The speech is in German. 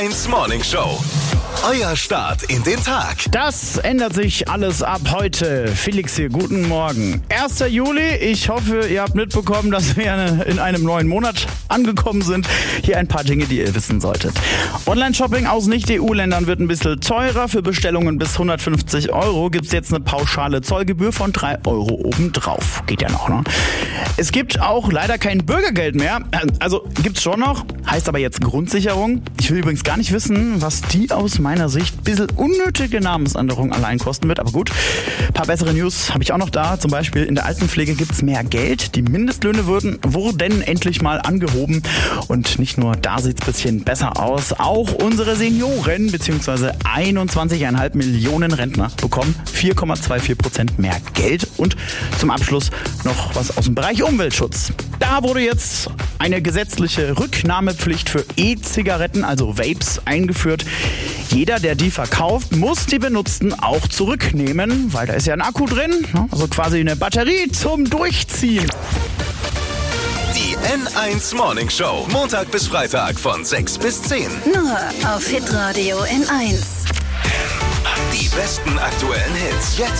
1 Morning Show. Euer Start in den Tag. Das ändert sich alles ab heute. Felix hier, guten Morgen. 1. Juli, ich hoffe, ihr habt mitbekommen, dass wir in einem neuen Monat angekommen sind. Hier ein paar Dinge, die ihr wissen solltet. Online-Shopping aus Nicht-EU-Ländern wird ein bisschen teurer. Für Bestellungen bis 150 € gibt es jetzt eine pauschale Zollgebühr von 3 € obendrauf. Geht ja noch, ne? Es gibt auch leider kein Bürgergeld mehr. Also gibt's schon noch, heißt aber jetzt Grundsicherung. Ich will übrigens gar nicht wissen, was die aus meiner Sicht ein bisschen unnötige Namensänderung allein kosten wird. Aber gut, ein paar bessere News habe ich auch noch da. Zum Beispiel in der Altenpflege gibt es mehr Geld. Die Mindestlöhne wurden endlich mal angehoben. Und nicht nur da sieht es ein bisschen besser aus. Auch unsere Senioren bzw. 21,5 Millionen Rentner bekommen 4,24% mehr Geld. Und zum Abschluss noch was aus dem Bereich Umweltschutz. Da wurde jetzt eine gesetzliche Rücknahmepflicht für E-Zigaretten, also Vapes, eingeführt. Jeder, der die verkauft, muss die benutzten auch zurücknehmen, weil da ist ja ein Akku drin, also quasi eine Batterie zum Durchziehen. Die N1 Morning Show, Montag bis Freitag von 6 bis 10. Nur auf Hitradio N1. Die besten aktuellen Hits, jetzt